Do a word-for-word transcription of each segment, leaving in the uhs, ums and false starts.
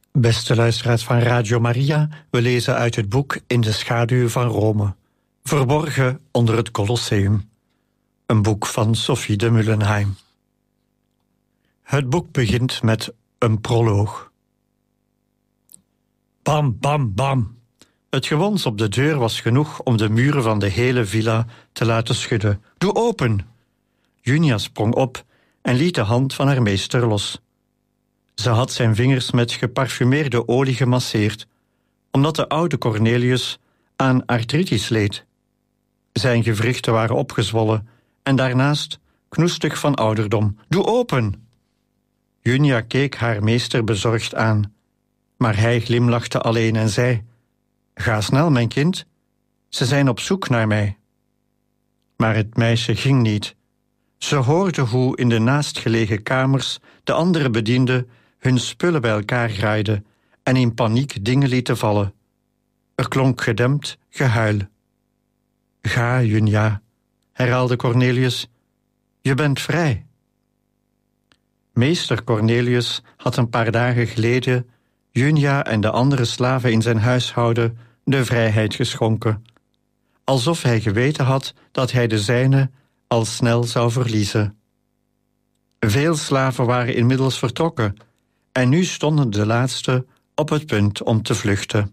Beste luisteraars van Radio Maria, we lezen uit het boek In de schaduw van Rome, verborgen onder het Colosseum. Een boek van Sophie de Mullenheim. Het boek begint met een proloog. Bam, bam, bam. Het gewons op de deur was genoeg om de muren van de hele villa te laten schudden. Doe open! Junia sprong op en liet de hand van haar meester los. Ze had zijn vingers met geparfumeerde olie gemasseerd, omdat de oude Cornelius aan artritis leed. Zijn gewrichten waren opgezwollen en daarnaast knoestig van ouderdom. Doe open! Junia keek haar meester bezorgd aan, maar hij glimlachte alleen en zei: Ga snel, mijn kind, ze zijn op zoek naar mij. Maar het meisje ging niet. Ze hoorde hoe in de naastgelegen kamers de andere bedienden hun spullen bij elkaar graaiden en in paniek dingen lieten vallen. Er klonk gedempt gehuil. Ga, Junia, herhaalde Cornelius, je bent vrij. Meester Cornelius had een paar dagen geleden Junia en de andere slaven in zijn huishouden de vrijheid geschonken, alsof hij geweten had dat hij de zijne al snel zou verliezen. Veel slaven waren inmiddels vertrokken en nu stonden de laatste op het punt om te vluchten.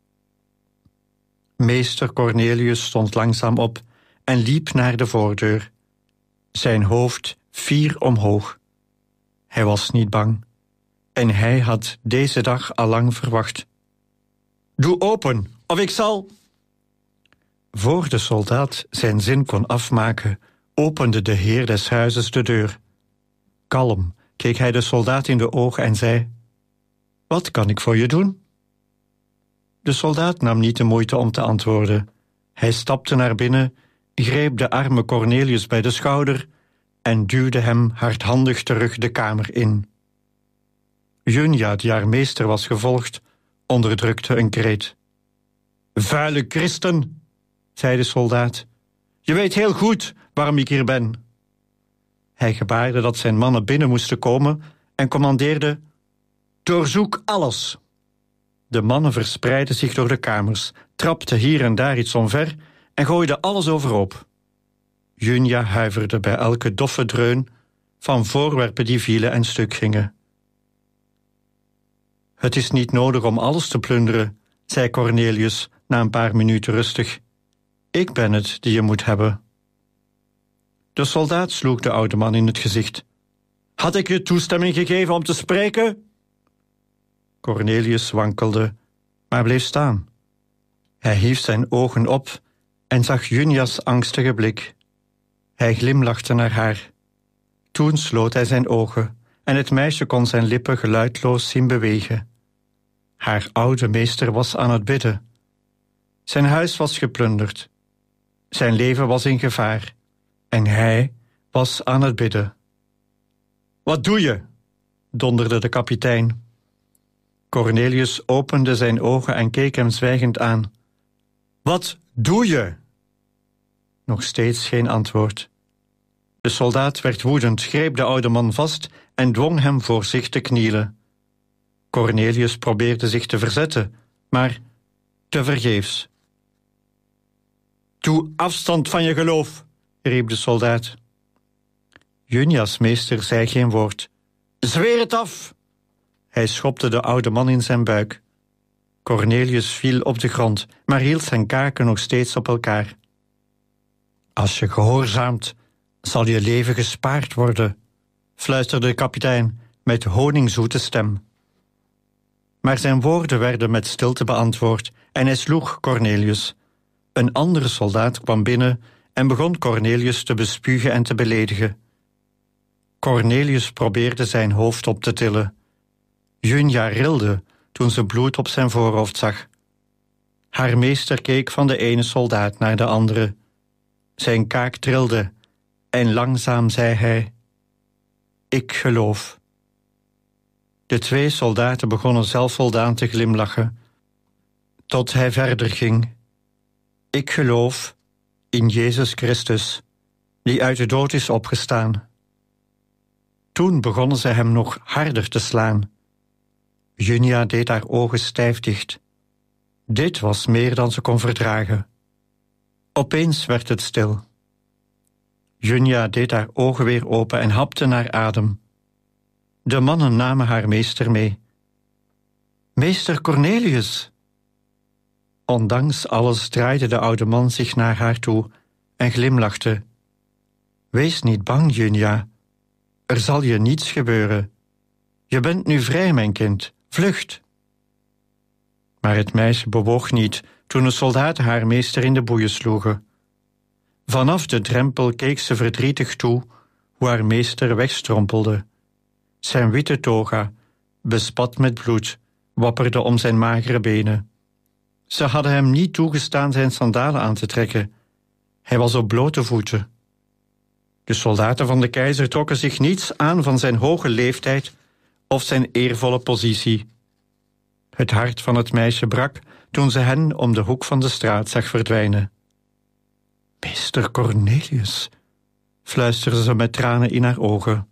Meester Cornelius stond langzaam op en liep naar de voordeur. Zijn hoofd fier omhoog. Hij was niet bang en hij had deze dag allang verwacht. Doe open, of ik zal... Voor de soldaat zijn zin kon afmaken, opende de heer des huizes de deur. Kalm keek hij de soldaat in de ogen en zei: Wat kan ik voor je doen? De soldaat nam niet de moeite om te antwoorden. Hij stapte naar binnen, greep de arme Cornelius bij de schouder en duwde hem hardhandig terug de kamer in. Junia, die haar meester was gevolgd, onderdrukte een kreet. Vuile christen, zei de soldaat, je weet heel goed waarom ik hier ben. Hij gebaarde dat zijn mannen binnen moesten komen en commandeerde: Doorzoek alles. De mannen verspreidden zich door de kamers, trapten hier en daar iets omver en gooiden alles overhoop. Junia huiverde bij elke doffe dreun van voorwerpen die vielen en stuk gingen. Het is niet nodig om alles te plunderen, zei Cornelius na een paar minuten rustig. Ik ben het die je moet hebben. De soldaat sloeg de oude man in het gezicht. Had ik je toestemming gegeven om te spreken? Cornelius wankelde, maar bleef staan. Hij hief zijn ogen op en zag Junia's angstige blik. Hij glimlachte naar haar. Toen sloot hij zijn ogen en het meisje kon zijn lippen geluidloos zien bewegen. Haar oude meester was aan het bidden. Zijn huis was geplunderd. Zijn leven was in gevaar. En hij was aan het bidden. Wat doe je? Donderde de kapitein. Cornelius opende zijn ogen en keek hem zwijgend aan. Wat doe je? Nog steeds geen antwoord. De soldaat werd woedend, greep de oude man vast en dwong hem voor zich te knielen. Cornelius probeerde zich te verzetten, maar tevergeefs. Doe afstand van je geloof, riep de soldaat. Junia's meester zei geen woord. Zweer het af! Hij schopte de oude man in zijn buik. Cornelius viel op de grond, maar hield zijn kaken nog steeds op elkaar. Als je gehoorzaamt, zal je leven gespaard worden, fluisterde de kapitein met honingzoete stem. Maar zijn woorden werden met stilte beantwoord en hij sloeg Cornelius. Een andere soldaat kwam binnen en begon Cornelius te bespugen en te beledigen. Cornelius probeerde zijn hoofd op te tillen. Junia rilde toen ze bloed op zijn voorhoofd zag. Haar meester keek van de ene soldaat naar de andere. Zijn kaak trilde en langzaam zei hij: Ik geloof. De twee soldaten begonnen zelfvoldaan te glimlachen, tot hij verder ging. Ik geloof in Jezus Christus, die uit de dood is opgestaan. Toen begonnen ze hem nog harder te slaan. Junia deed haar ogen stijf dicht. Dit was meer dan ze kon verdragen. Opeens werd het stil. Junia deed haar ogen weer open en hapte naar adem. De mannen namen haar meester mee. Meester Cornelius! Ondanks alles draaide de oude man zich naar haar toe en glimlachte. Wees niet bang, Junia. Er zal je niets gebeuren. Je bent nu vrij, mijn kind. Vlucht! Maar het meisje bewoog niet toen de soldaten haar meester in de boeien sloegen. Vanaf de drempel keek ze verdrietig toe hoe haar meester wegstrompelde. Zijn witte toga, bespat met bloed, wapperde om zijn magere benen. Ze hadden hem niet toegestaan zijn sandalen aan te trekken. Hij was op blote voeten. De soldaten van de keizer trokken zich niets aan van zijn hoge leeftijd of zijn eervolle positie. Het hart van het meisje brak toen ze hen om de hoek van de straat zag verdwijnen. Meester Cornelius, fluisterde ze met tranen in haar ogen.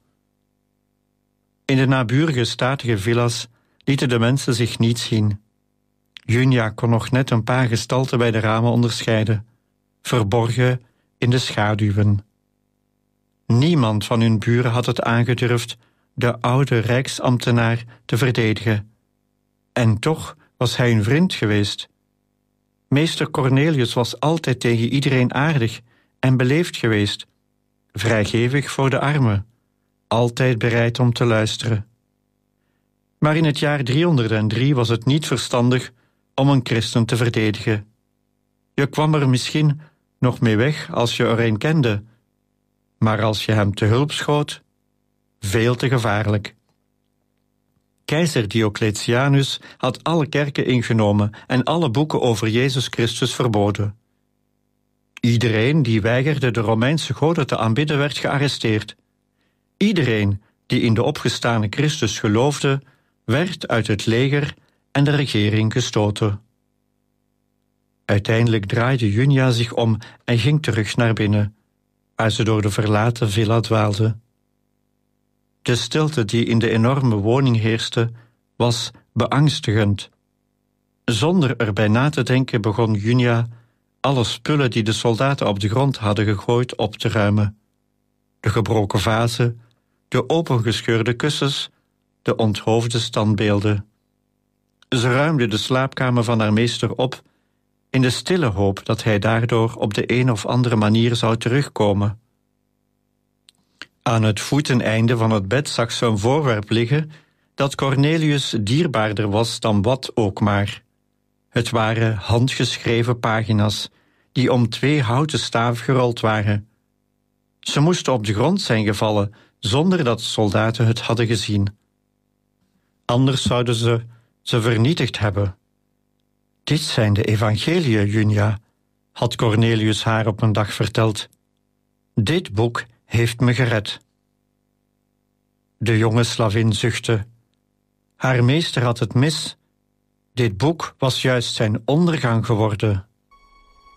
In de naburige statige villa's lieten de mensen zich niet zien. Junia kon nog net een paar gestalten bij de ramen onderscheiden, verborgen in de schaduwen. Niemand van hun buren had het aangedurfd de oude rijksambtenaar te verdedigen. En toch was hij een vriend geweest. Meester Cornelius was altijd tegen iedereen aardig en beleefd geweest, vrijgevig voor de armen, altijd bereid om te luisteren. Maar in het jaar driehonderddrie was het niet verstandig om een christen te verdedigen. Je kwam er misschien nog mee weg als je er een kende, maar als je hem te hulp schoot, veel te gevaarlijk. Keizer Diocletianus had alle kerken ingenomen en alle boeken over Jezus Christus verboden. Iedereen die weigerde de Romeinse goden te aanbidden werd gearresteerd. Iedereen die in de opgestane Christus geloofde, werd uit het leger en de regering gestoten. Uiteindelijk draaide Junia zich om en ging terug naar binnen, waar ze door de verlaten villa dwaalde. De stilte die in de enorme woning heerste, was beangstigend. Zonder erbij na te denken begon Junia alle spullen die de soldaten op de grond hadden gegooid op te ruimen. De gebroken vazen, de opengescheurde kussens, de onthoofde standbeelden. Ze ruimde de slaapkamer van haar meester op, in de stille hoop dat hij daardoor op de een of andere manier zou terugkomen. Aan het voeteneinde van het bed zag ze een voorwerp liggen dat Cornelius dierbaarder was dan wat ook maar. Het waren handgeschreven pagina's die om twee houten staven gerold waren. Ze moesten op de grond zijn gevallen zonder dat de soldaten het hadden gezien. Anders zouden ze ze vernietigd hebben. Dit zijn de evangeliën, Junia, had Cornelius haar op een dag verteld. Dit boek heeft me gered. De jonge slavin zuchtte. Haar meester had het mis. Dit boek was juist zijn ondergang geworden.